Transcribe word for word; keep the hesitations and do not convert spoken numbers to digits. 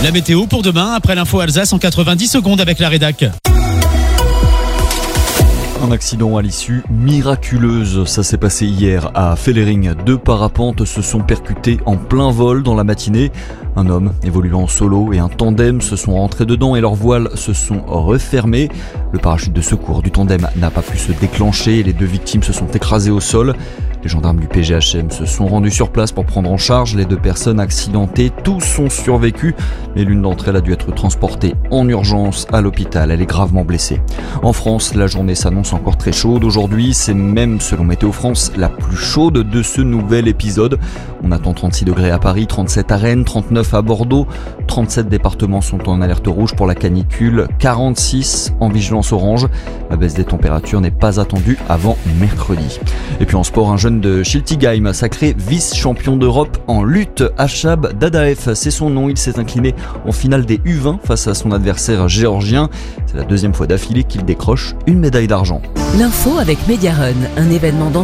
La météo pour demain, après l'info Alsace en quatre-vingt-dix secondes avec la rédac. Un accident à l'issue miraculeuse, ça s'est passé hier à Fellering. Deux parapentes se sont percutés en plein vol dans la matinée. Un homme évoluant en solo et un tandem se sont rentrés dedans et leurs voiles se sont refermées. Le parachute de secours du tandem n'a pas pu se déclencher et les deux victimes se sont écrasées au sol. Les gendarmes du P G H M se sont rendus sur place pour prendre en charge les deux personnes accidentées. Tous ont survécu, mais l'une d'entre elles a dû être transportée en urgence à l'hôpital. Elle est gravement blessée. En France, la journée s'annonce encore très chaude. Aujourd'hui, c'est même, selon Météo France, la plus chaude de ce nouvel épisode. On attend trente-six degrés à Paris, trente-sept à Rennes, trente-neuf à Bordeaux. trente-sept départements sont en alerte rouge pour la canicule, quarante-six en vigilance orange. La baisse des températures n'est pas attendue avant mercredi. Et puis en sport, un jeune de Schiltigheim, sacré vice-champion d'Europe en lutte. Achab Dadaev, c'est son nom. Il s'est incliné en finale des U vingt face à son adversaire géorgien. C'est la deuxième fois d'affilée qu'il décroche une médaille d'argent. L'info avec Mediarun, un événement d'entreprise